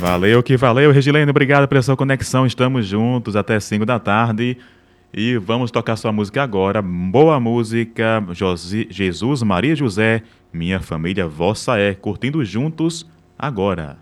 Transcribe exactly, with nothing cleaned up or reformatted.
Valeu que valeu, Regilene, obrigado pela sua conexão, estamos juntos até cinco da tarde e vamos tocar sua música agora, boa música, Josi, Jesus, Maria José, Minha Família Vossa é, curtindo juntos agora.